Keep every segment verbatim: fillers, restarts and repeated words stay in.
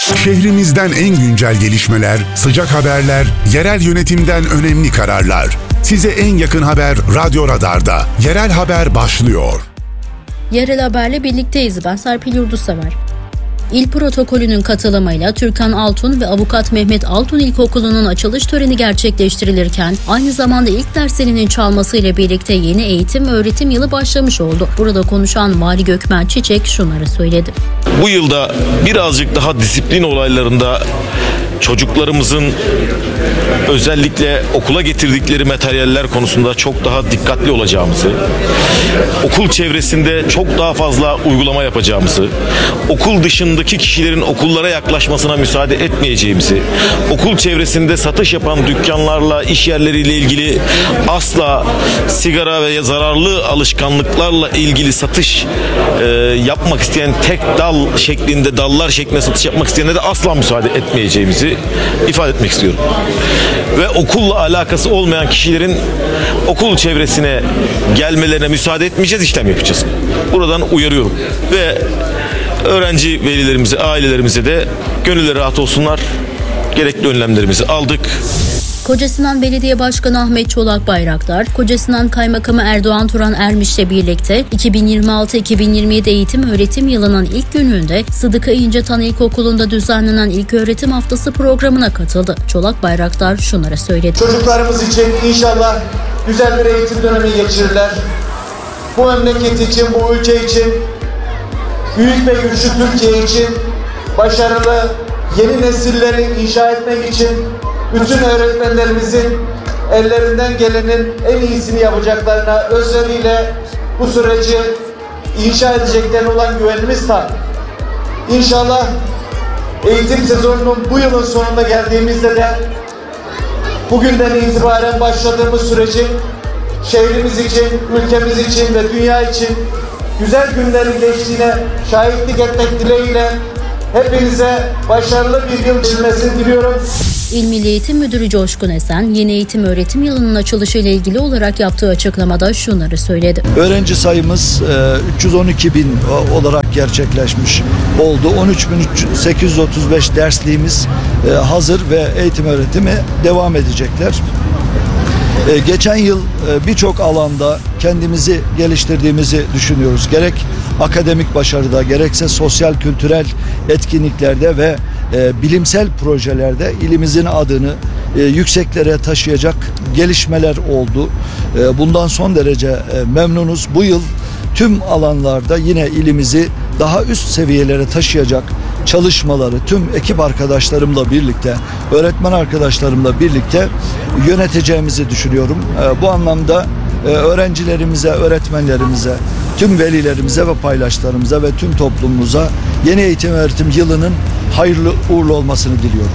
Şehrimizden en güncel gelişmeler, sıcak haberler, yerel yönetimden önemli kararlar. Size en yakın haber Radyo Radar'da. Yerel haber başlıyor. Yerel haberle birlikteyiz. Ben Serpil Yurdusever. İl protokolünün katılımıyla Türkan Altun ve Avukat Mehmet Altun İlkokulu'nun açılış töreni gerçekleştirilirken aynı zamanda ilk derslerinin çalmasıyla birlikte yeni eğitim öğretim yılı başlamış oldu. Burada konuşan Vali Gökmen Çiçek şunları söyledi. Bu yılda birazcık daha disiplin olaylarında çocuklarımızın özellikle okula getirdikleri materyaller konusunda çok daha dikkatli olacağımızı, okul çevresinde çok daha fazla uygulama yapacağımızı, okul dışındaki kişilerin okullara yaklaşmasına müsaade etmeyeceğimizi, okul çevresinde satış yapan dükkanlarla, iş yerleriyle ilgili asla sigara ve zararlı alışkanlıklarla ilgili satış e, yapmak isteyen tek dal şeklinde, dallar şeklinde satış yapmak isteyenlere de asla müsaade etmeyeceğimizi ifade etmek istiyorum. Ve okulla alakası olmayan kişilerin okul çevresine gelmelerine müsaade etmeyeceğiz, işlem yapacağız. Buradan uyarıyorum. Ve öğrenci velilerimize, ailelerimize de gönülleri rahat olsunlar. Gerekli önlemlerimizi aldık. Kocasinan Belediye Başkanı Ahmet Çolak Bayraktar, Kocasinan Kaymakamı Erdoğan Turan Ermiş'le birlikte iki bin yirmi altı iki bin yirmi yedi eğitim öğretim yılının ilk gününde Sıdıka İncetan İlkokulu'nda düzenlenen İlköğretim Haftası programına katıldı. Çolak Bayraktar şunları söyledi. Çocuklarımız için inşallah güzel bir eğitim dönemi geçirirler. Bu memleket için, bu ülke için, büyük ve güçlü Türkiye için, başarılı yeni nesilleri inşa etmek için bütün öğretmenlerimizin ellerinden gelenin en iyisini yapacaklarına, özveriyle bu süreci inşa edeceklerine olan güvenimiz tam. İnşallah eğitim sezonunun bu yılın sonunda geldiğimizde de bugünden itibaren başladığımız sürecin şehrimiz için, ülkemiz için ve dünya için güzel günlerin geçtiğine şahitlik etmek dileğiyle hepinize başarılı bir yıl geçirmesini diliyorum. İl Milli Eğitim Müdürü Coşkun Esen, yeni eğitim öğretim yılının açılışı ile ilgili olarak yaptığı açıklamada şunları söyledi. Öğrenci sayımız üç yüz on iki bin olarak gerçekleşmiş oldu. on üç bin sekiz yüz otuz beş dersliğimiz hazır ve eğitim öğretimi devam edecekler. Geçen yıl birçok alanda kendimizi geliştirdiğimizi düşünüyoruz. Gerek akademik başarıda, gerekse sosyal kültürel etkinliklerde ve e, bilimsel projelerde ilimizin adını e, yükseklere taşıyacak gelişmeler oldu. E, bundan son derece e, memnunuz. Bu yıl tüm alanlarda yine ilimizi daha üst seviyelere taşıyacak çalışmaları tüm ekip arkadaşlarımla birlikte, öğretmen arkadaşlarımla birlikte yöneteceğimizi düşünüyorum. E, bu anlamda e, öğrencilerimize, öğretmenlerimize, tüm velilerimize ve paydaşlarımıza ve tüm toplumumuza yeni eğitim öğretim yılının hayırlı uğurlu olmasını diliyorum.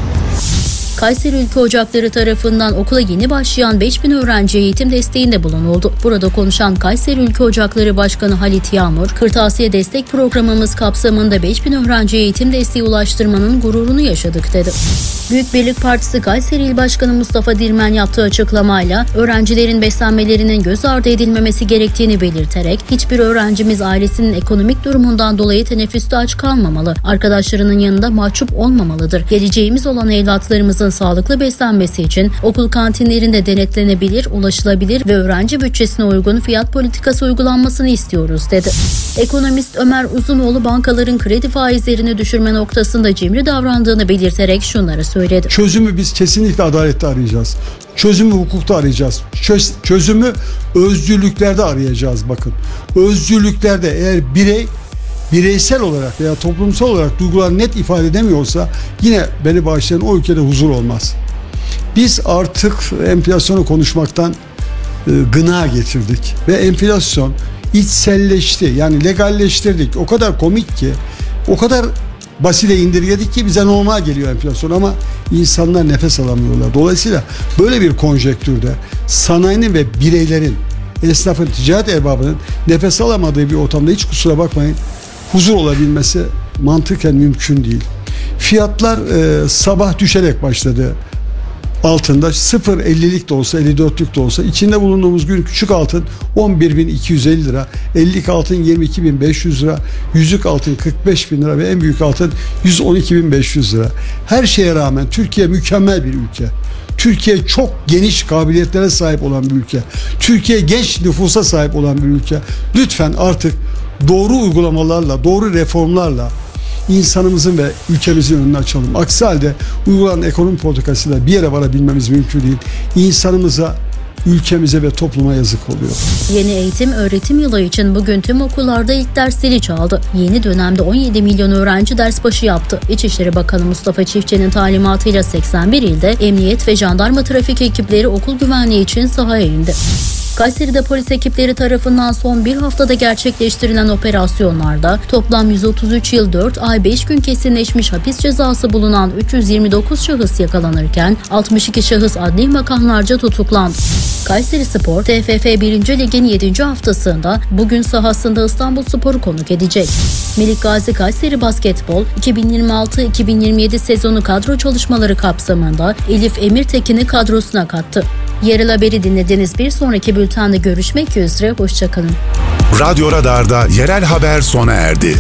Kayseri Ülke Ocakları tarafından okula yeni başlayan beş bin öğrenciye eğitim desteğinde bulunuldu. Burada konuşan Kayseri Ülke Ocakları Başkanı Halit Yağmur, Kırtasiye Destek Programımız kapsamında beş bin öğrenciye eğitim desteği ulaştırmanın gururunu yaşadık dedi. Büyük Birlik Partisi Kayseri İl Başkanı Mustafa Dirmen yaptığı açıklamayla öğrencilerin beslenmelerinin göz ardı edilmemesi gerektiğini belirterek hiçbir öğrencimiz ailesinin ekonomik durumundan dolayı teneffüste aç kalmamalı, arkadaşlarının yanında mahcup olmamalıdır. Geleceğimiz olan evlatlarımızın sağlıklı beslenmesi için okul kantinlerinde denetlenebilir, ulaşılabilir ve öğrenci bütçesine uygun fiyat politikası uygulanmasını istiyoruz dedi. Ekonomist Ömer Uzunoğlu bankaların kredi faizlerini düşürme noktasında cimri davrandığını belirterek şunları söyledi. Çözümü biz kesinlikle adalette arayacağız. Çözümü hukukta arayacağız. Çöz, çözümü özgürlüklerde arayacağız bakın. Özgürlüklerde eğer birey bireysel olarak veya toplumsal olarak duygular net ifade edemiyorsa yine beni bağışlayan o ülkede huzur olmaz. Biz artık enflasyonu konuşmaktan e, gına getirdik ve enflasyon içselleşti, yani legalleştirdik. O kadar komik ki, o kadar basite indirgedik ki bize normal geliyor enflasyon ama insanlar nefes alamıyorlar. Dolayısıyla böyle bir konjektürde sanayinin ve bireylerin, esnafın, ticaret erbabının nefes alamadığı bir ortamda hiç kusura bakmayın huzur olabilmesi mantıken mümkün değil. Fiyatlar e, sabah düşerek başladı. altında sıfır virgül ellilik de olsa elli dörtlük de olsa içinde bulunduğumuz gün küçük altın on bir bin iki yüz elli lira, ellilik altın yirmi iki bin beş yüz lira, yüzlük altın kırk beş bin lira ve en büyük altın yüz on iki bin beş yüz lira. Her şeye rağmen Türkiye mükemmel bir ülke. Türkiye çok geniş kabiliyetlere sahip olan bir ülke. Türkiye genç nüfusa sahip olan bir ülke. Lütfen artık doğru uygulamalarla, doğru reformlarla insanımızın ve ülkemizin önünü açalım. Aksi halde uygulanan ekonomi politikasıyla bir yere varabilmemiz mümkün değil. İnsanımıza, ülkemize ve topluma yazık oluyor. Yeni eğitim öğretim yılı için bugün tüm okullarda ilk dersleri çaldı. Yeni dönemde on yedi milyon öğrenci ders başı yaptı. İçişleri Bakanı Mustafa Çiftçi'nin talimatıyla seksen bir ilde emniyet ve jandarma trafik ekipleri okul güvenliği için sahaya indi. Kayseri'de polis ekipleri tarafından son bir haftada gerçekleştirilen operasyonlarda toplam yüz otuz üç yıl dört ay beş gün kesinleşmiş hapis cezası bulunan üç yüz yirmi dokuz şahıs yakalanırken altmış iki şahıs adli makamlarca tutuklandı. Kayserispor T F F birinci Lig'in yedinci haftasında bugün sahasında İstanbulspor'u konuk edecek. Melik Gazi Kayseri Basketbol iki bin yirmi altı iki bin yirmi yedi sezonu kadro çalışmaları kapsamında Elif Emirtekin'i kadrosuna kattı. Yerel haberi dinlediniz. Bir sonraki bültende görüşmek üzere. Hoşçakalın. Radyo Radar'da yerel haber sona erdi.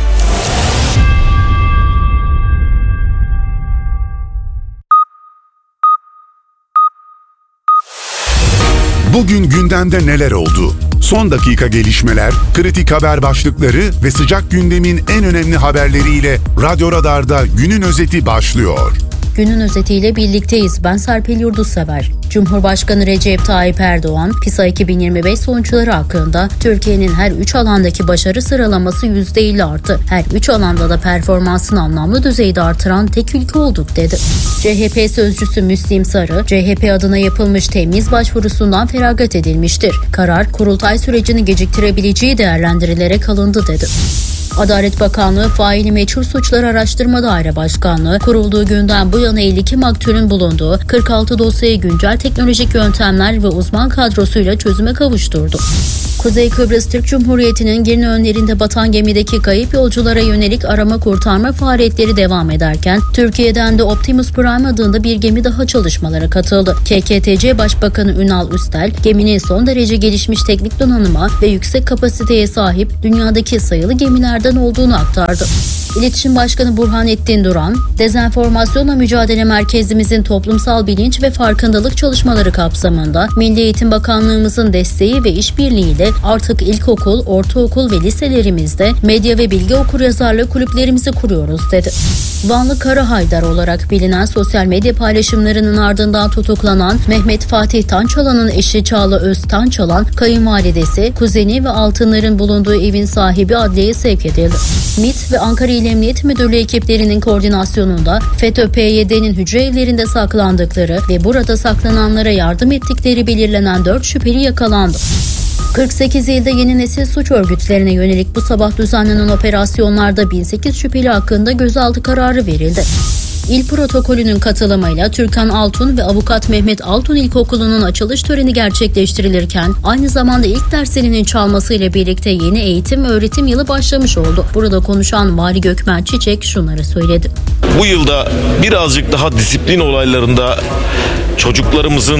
Bugün gündemde neler oldu? Son dakika gelişmeler, kritik haber başlıkları ve sıcak gündemin en önemli haberleriyle Radyo Radar'da günün özeti başlıyor. Günün özetiyle birlikteyiz. Ben Serpil Yurdussever. Cumhurbaşkanı Recep Tayyip Erdoğan, PISA iki bin yirmi beş sonuçları hakkında Türkiye'nin her üç alandaki başarı sıralaması yüzde elli arttı. Her üç alanda da performansını anlamlı düzeyde artıran tek ülke olduk dedi. C H P sözcüsü Müslim Sarı, C H P adına yapılmış temyiz başvurusundan feragat edilmiştir. Karar, kurultay sürecini geciktirebileceği değerlendirilerek alındı dedi. Adalet Bakanlığı Faili Meçhul Suçlar Araştırma Daire Başkanlığı kurulduğu günden bu yana elli iki maktulün bulunduğu kırk altı dosyayı güncel teknolojik yöntemler ve uzman kadrosuyla çözüme kavuşturdu. Kuzey Kıbrıs Türk Cumhuriyeti'nin Girne önlerinde batan gemideki kayıp yolculara yönelik arama kurtarma faaliyetleri devam ederken Türkiye'den de Optimus Prime adında bir gemi daha çalışmalara katıldı. K K T C Başbakanı Ünal Üstel, geminin son derece gelişmiş teknik donanıma ve yüksek kapasiteye sahip dünyadaki sayılı gemilerden olduğunu aktardı. İletişim Başkanı Burhanettin Duran, Dezenformasyonla Mücadele Merkezimizin toplumsal bilinç ve farkındalık çalışmaları kapsamında Milli Eğitim Bakanlığımızın desteği ve işbirliğiyle artık ilkokul, ortaokul ve liselerimizde medya ve bilgi okuryazarlığı kulüplerimizi kuruyoruz dedi. Vanlı Kara Haydar olarak bilinen sosyal medya paylaşımlarının ardından tutuklanan Mehmet Fatih Tançalan'ın eşi Çağla Öz Tançalan, kayınvalidesi, kuzeni ve altınların bulunduğu evin sahibi adliyeye sevk edildi. M İ T ve Ankara İl Emniyet Müdürlüğü ekiplerinin koordinasyonunda FETÖ P Y D'nin hücre evlerinde saklandıkları ve burada saklananlara yardım ettikleri belirlenen dört şüpheli yakalandı. kırk sekiz ilde yeni nesil suç örgütlerine yönelik bu sabah düzenlenen operasyonlarda bin sekiz şüpheli hakkında gözaltı kararı verildi. İl protokolünün katılımıyla Türkan Altun ve Avukat Mehmet Altun İlkokulu'nun açılış töreni gerçekleştirilirken aynı zamanda ilk derslerinin çalmasıyla birlikte yeni eğitim öğretim yılı başlamış oldu. Burada konuşan Vali Gökmen Çiçek şunları söyledi. Bu yılda birazcık daha disiplin olaylarında çocuklarımızın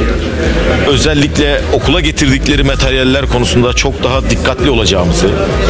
özellikle okula getirdikleri materyaller konusunda çok daha dikkatli olacağımızı,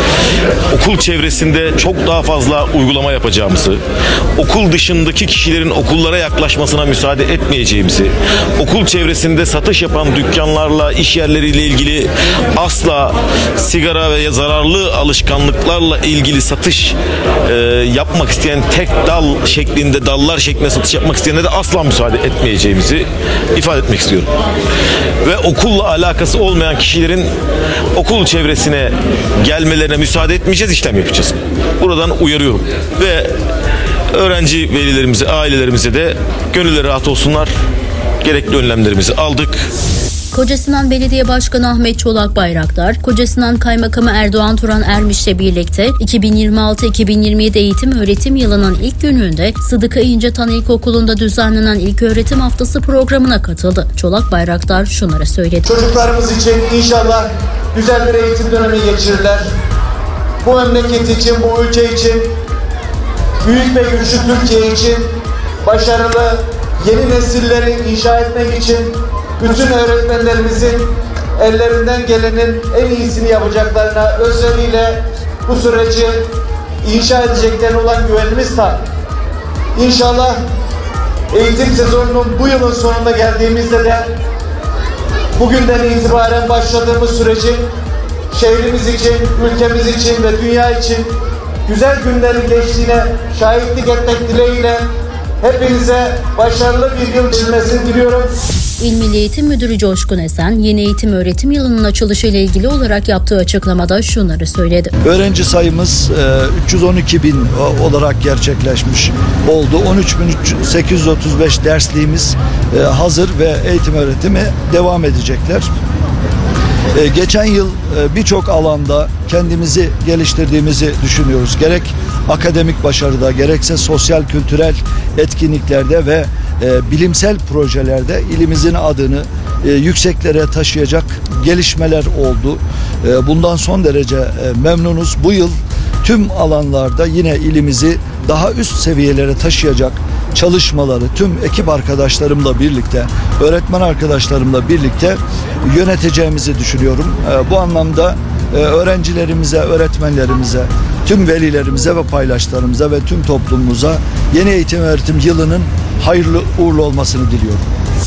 okul çevresinde çok daha fazla uygulama yapacağımızı, okul dışındaki kişilerin okullara yaklaşmasına müsaade etmeyeceğimizi, okul çevresinde satış yapan dükkanlarla, iş yerleriyle ilgili asla sigara ve zararlı alışkanlıklarla ilgili satış e, yapmak isteyen tek dal şeklinde, dallar şeklinde satış yapmak isteyenlere de asla müsaade etmeyeceğimizi ifade etmek istiyorum. Ve okulla alakası olmayan kişilerin okul çevresine gelmelerine müsaade etmeyeceğiz, işlem yapacağız. Buradan uyarıyorum. Ve öğrenci velilerimize, ailelerimize de gönülleri rahat olsunlar. Gerekli önlemlerimizi aldık. Kocasinan Belediye Başkanı Ahmet Çolak Bayraktar, Kocasinan Kaymakamı Erdoğan Turan Ermiş'le birlikte iki bin yirmi altı iki bin yirmi yedi eğitim öğretim yılının ilk gününde Sıdıka İncetan İlkokulu'nda düzenlenen İlköğretim Haftası programına katıldı. Çolak Bayraktar şunları söyledi. Çocuklarımız için inşallah güzel bir eğitim dönemi geçirirler. Bu memleket için, bu ülke için, büyük ve güçlü Türkiye için başarılı, yeni nesilleri inşa etmek için bütün öğretmenlerimizin ellerinden gelenin en iyisini yapacaklarına, özveriyle bu süreci inşa edeceklerine olan güvenimiz tam. İnşallah eğitim sezonunun bu yılın sonuna geldiğimizde de bugünden itibaren başladığımız sürecin şehrimiz için, ülkemiz için ve dünya için güzel günlerin geçtiğine şahitlik etmek dileğiyle hepinize başarılı bir yıl geçirmesini diliyorum. İl Milli Eğitim Müdürü Coşkun Esen, yeni eğitim öğretim yılının açılışı ile ilgili olarak yaptığı açıklamada şunları söyledi. Öğrenci sayımız üç yüz on iki bin olarak gerçekleşmiş oldu. on üç bin sekiz yüz otuz beş dersliğimiz hazır ve eğitim öğretimi devam edecekler. Geçen yıl birçok alanda kendimizi geliştirdiğimizi düşünüyoruz. Gerek akademik başarıda, gerekse sosyal kültürel etkinliklerde ve e, bilimsel projelerde ilimizin adını e, yükseklere taşıyacak gelişmeler oldu. E, bundan son derece e, memnunuz. Bu yıl tüm alanlarda yine ilimizi daha üst seviyelere taşıyacak çalışmaları tüm ekip arkadaşlarımla birlikte, öğretmen arkadaşlarımla birlikte yöneteceğimizi düşünüyorum. E, bu anlamda e, öğrencilerimize, öğretmenlerimize, tüm velilerimize ve paydaşlarımıza ve tüm toplumumuza yeni eğitim öğretim yılının hayırlı uğurlu olmasını diliyorum.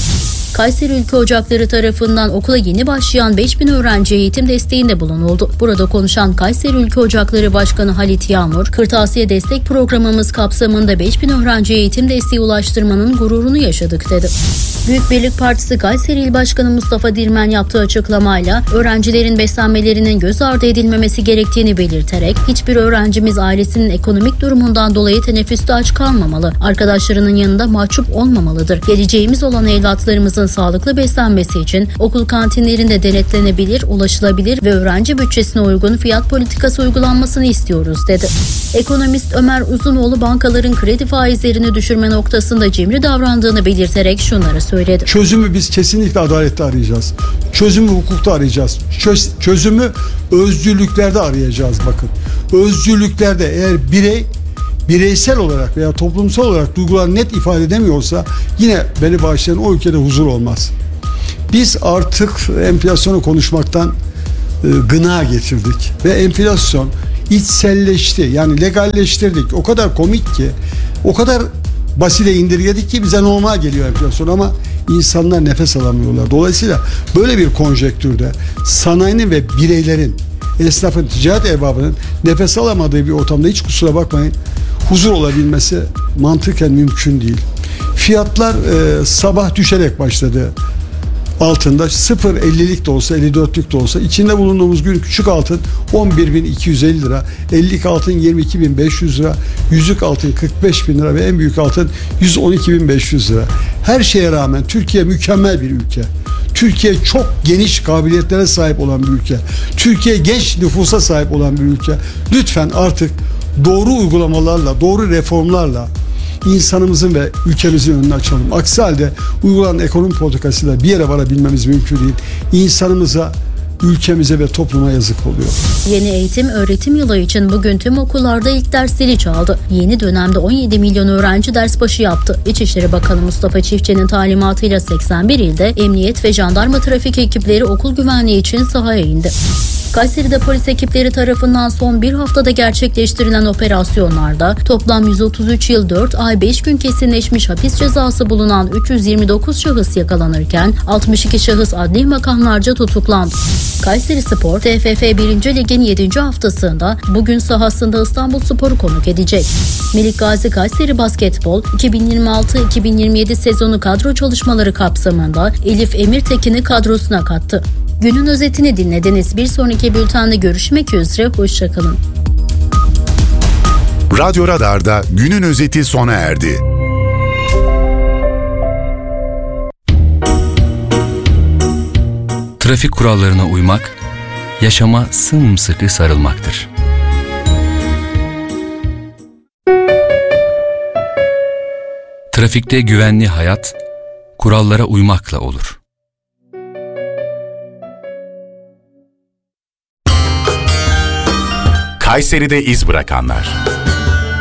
Kayseri Ülke Ocakları tarafından okula yeni başlayan beş bin öğrenciye eğitim desteğinde bulunuldu. Burada konuşan Kayseri Ülke Ocakları Başkanı Halit Yağmur, kırtasiye destek programımız kapsamında beş bin öğrenciye eğitim desteği ulaştırmanın gururunu yaşadık dedi. Büyük Birlik Partisi Kayseri İl Başkanı Mustafa Dirmen yaptığı açıklamayla öğrencilerin beslenmelerinin göz ardı edilmemesi gerektiğini belirterek hiçbir öğrencimiz ailesinin ekonomik durumundan dolayı teneffüste aç kalmamalı, arkadaşlarının yanında mahcup olmamalıdır. Geleceğimiz olan evlatlarımızın sağlıklı beslenmesi için okul kantinlerinde denetlenebilir, ulaşılabilir ve öğrenci bütçesine uygun fiyat politikası uygulanmasını istiyoruz dedi. Ekonomist Ömer Uzunoğlu bankaların kredi faizlerini düşürme noktasında cimri davrandığını belirterek şunları söyledi. Çözümü biz kesinlikle adalette arayacağız. Çözümü hukukta arayacağız. Çöz, çözümü özgürlüklerde arayacağız bakın. Özgürlüklerde eğer birey bireysel olarak veya toplumsal olarak duygularını net ifade edemiyorsa yine beni bağışlayan o ülkede huzur olmaz. Biz artık enflasyonu konuşmaktan e, gına getirdik ve enflasyon içselleşti, yani legalleştirdik. O kadar komik ki, o kadar basite indirgedik ki bize normal geliyor enflasyon ama insanlar nefes alamıyorlar. Dolayısıyla böyle bir konjektürde sanayinin ve bireylerin, esnafın, ticaret erbabının nefes alamadığı bir ortamda hiç kusura bakmayın huzur olabilmesi mantıken mümkün değil. Fiyatlar e, sabah düşerek başladı. Altında sıfır virgül ellilik de olsa, elli dörtlük de olsa, içinde bulunduğumuz gün küçük altın on bir bin iki yüz elli lira, ellilik altın yirmi iki bin beş yüz lira, yüzük altın kırk beş bin lira ve en büyük altın yüz on iki bin beş yüz lira. Her şeye rağmen Türkiye mükemmel bir ülke. Türkiye çok geniş kabiliyetlere sahip olan bir ülke. Türkiye genç nüfusa sahip olan bir ülke. Lütfen artık doğru uygulamalarla, doğru reformlarla insanımızın ve ülkemizin önünü açalım. Aksi halde uygulanan ekonomi politikasıyla bir yere varabilmemiz mümkün değil. İnsanımıza, ülkemize ve topluma yazık oluyor. Yeni eğitim öğretim yılı için bugün tüm okullarda ilk dersleri çaldı. Yeni dönemde on yedi milyon öğrenci ders başı yaptı. İçişleri Bakanı Mustafa Çiftçi'nin talimatıyla seksen bir ilde emniyet ve jandarma trafik ekipleri okul güvenliği için sahaya indi. Kayseri'de polis ekipleri tarafından son bir haftada gerçekleştirilen operasyonlarda toplam yüz otuz üç yıl dört ay beş gün kesinleşmiş hapis cezası bulunan üç yüz yirmi dokuz şahıs yakalanırken altmış iki şahıs adli makamlarca tutuklandı. Kayseri Spor, T F F birinci Lig'in yedinci haftasında bugün sahasında İstanbulspor'u konuk edecek. Melik Gazi Kayseri Basketbol, iki bin yirmi altı iki bin yirmi yedi sezonu kadro çalışmaları kapsamında Elif Emirtekin'i kadrosuna kattı. Günün özetini dinlediniz. Bir sonraki bültende görüşmek üzere. Hoşçakalın. Radyo Radar'da günün özeti sona erdi. Trafik kurallarına uymak, yaşama sımsıkı sarılmaktır. Trafikte güvenli hayat, kurallara uymakla olur. Kayseri'de iz bırakanlar.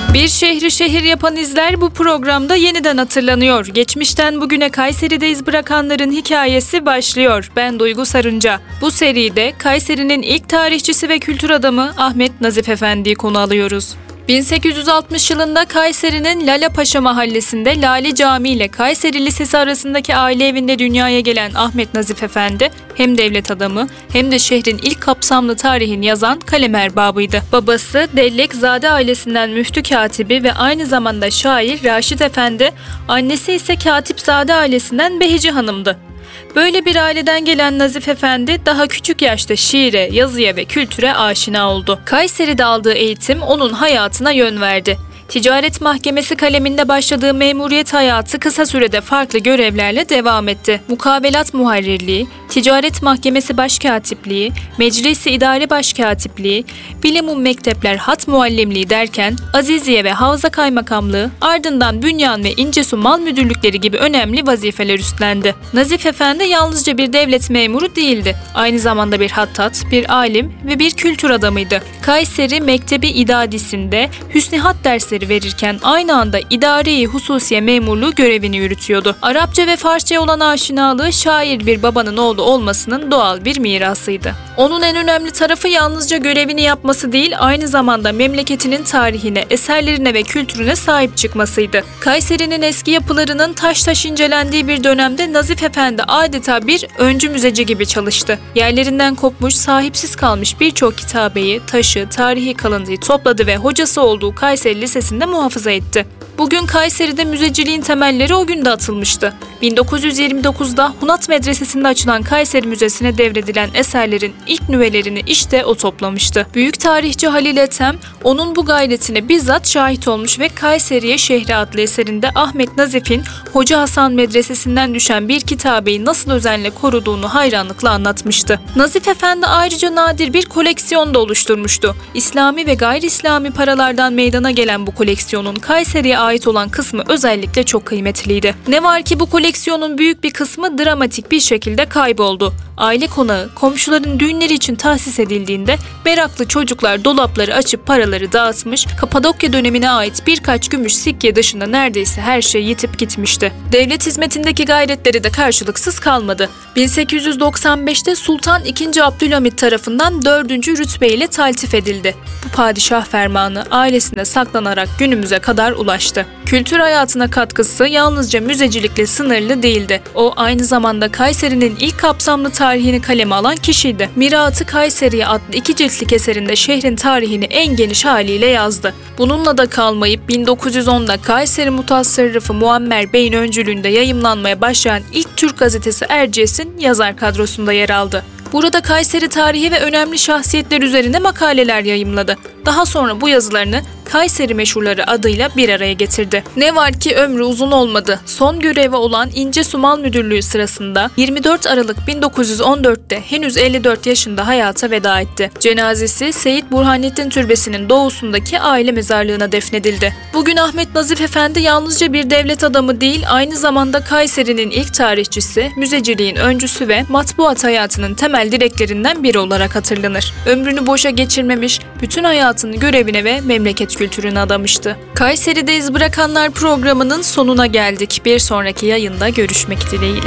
Bir şehri şehir yapan izler bu programda yeniden hatırlanıyor. Geçmişten bugüne Kayseri'de iz bırakanların hikayesi başlıyor. Ben Duygu Sarınca. Bu seride Kayseri'nin ilk tarihçisi ve kültür adamı Ahmet Nazif Efendi'yi konu alıyoruz. bin sekiz yüz altmış yılında Kayseri'nin Lalapaşa mahallesinde Lale Camii ile Kayseri Lisesi arasındaki aile evinde dünyaya gelen Ahmet Nazif Efendi hem devlet adamı hem de şehrin ilk kapsamlı tarihini yazan kalem erbabıydı. Babası Dellekzade ailesinden müftü katibi ve aynı zamanda şair Raşit Efendi, annesi ise Katipzade ailesinden Behici Hanım'dı. Böyle bir aileden gelen Nazif Efendi daha küçük yaşta şiire, yazıya ve kültüre aşina oldu. Kayseri'de aldığı eğitim onun hayatına yön verdi. Ticaret Mahkemesi kaleminde başladığı memuriyet hayatı kısa sürede farklı görevlerle devam etti. Mukavelat muharrirliği, Ticaret Mahkemesi Başkatipliği, Meclisi İdare Başkatipliği, Bilimum Mektepler Hat Muallimliği derken Aziziye ve Havza Kaymakamlığı, ardından Bünyan ve İncesu Mal Müdürlükleri gibi önemli vazifeler üstlendi. Nazif Efendi yalnızca bir devlet memuru değildi. Aynı zamanda bir hattat, bir alim ve bir kültür adamıydı. Kayseri Mektebi İdadisi'nde hüsnihat dersleri verirken aynı anda idare-i hususiye memurluğu görevini yürütüyordu. Arapça ve Farsça olan aşinalığı şair bir babanın oğlu olmasının doğal bir mirasıydı. Onun en önemli tarafı yalnızca görevini yapması değil, aynı zamanda memleketinin tarihine, eserlerine ve kültürüne sahip çıkmasıydı. Kayseri'nin eski yapılarının taş taş incelendiği bir dönemde Nazif Efendi adeta bir öncü müzeci gibi çalıştı. Yerlerinden kopmuş, sahipsiz kalmış birçok kitabeyi, taşı, tarihi kalıntıyı topladı ve hocası olduğu Kayseri Lisesi'nde muhafaza etti. Bugün Kayseri'de müzeciliğin temelleri o günde atılmıştı. bin dokuz yüz yirmi dokuzda Hunat Medresesi'nde açılan Kayseri Müzesi'ne devredilen eserlerin ilk nüvelerini işte o toplamıştı. Büyük tarihçi Halil Ethem, onun bu gayretine bizzat şahit olmuş ve Kayseriye Şehri adlı eserinde Ahmet Nazif'in Hoca Hasan Medresesi'nden düşen bir kitabeyi nasıl özenle koruduğunu hayranlıkla anlatmıştı. Nazif Efendi ayrıca nadir bir koleksiyon da oluşturmuştu. İslami ve gayri İslami paralardan meydana gelen bu koleksiyonun Kayseri'ye ait olan kısmı özellikle çok kıymetliydi. Ne var ki bu koleksiyonun büyük bir kısmı dramatik bir şekilde kayboldu. Aile konağı, komşuların düğünleri için tahsis edildiğinde meraklı çocuklar dolapları açıp paraları dağıtmış, Kapadokya dönemine ait birkaç gümüş sikke dışında neredeyse her şey yitip gitmişti. Devlet hizmetindeki gayretleri de karşılıksız kalmadı. bin sekiz yüz doksan beşte Sultan ikinci. Abdülhamit tarafından dördüncü rütbe ile taltif edildi. Bu padişah fermanı ailesine saklanarak günümüze kadar ulaştı. Kültür hayatına katkısı yalnızca müzecilikle sınırlı değildi. O aynı zamanda Kayseri'nin ilk kapsamlı tarihini kaleme alan kişiydi. Mirat-ı Kayseriye adlı iki ciltlik eserinde şehrin tarihini en geniş haliyle yazdı. Bununla da kalmayıp bin dokuz yüz onda Kayseri Mutasarrıfı Muammer Bey'in öncülüğünde yayımlanmaya başlayan ilk Türk gazetesi Erciyes'in yazar kadrosunda yer aldı. Burada Kayseri tarihi ve önemli şahsiyetler üzerine makaleler yayımladı. Daha sonra bu yazılarını Kayseri Meşhurları adıyla bir araya getirdi. Ne var ki ömrü uzun olmadı. Son görevi olan İncesu Mal Müdürlüğü sırasında yirmi dört Aralık bin dokuz yüz on dörtte henüz elli dört yaşında hayata veda etti. Cenazesi Seyit Burhanettin Türbesi'nin doğusundaki aile mezarlığına defnedildi. Bugün Ahmet Nazif Efendi yalnızca bir devlet adamı değil, aynı zamanda Kayseri'nin ilk tarihçisi, müzeciliğin öncüsü ve matbuat hayatının temel direklerinden biri olarak hatırlanır. Ömrünü boşa geçirmemiş, bütün hayatını görevine ve memleket kültürüne adamıştı. Kayseri'de iz bırakanlar programının sonuna geldik. Bir sonraki yayında görüşmek dileğiyle.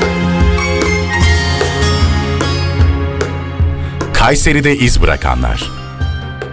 Kayseri'de iz bırakanlar.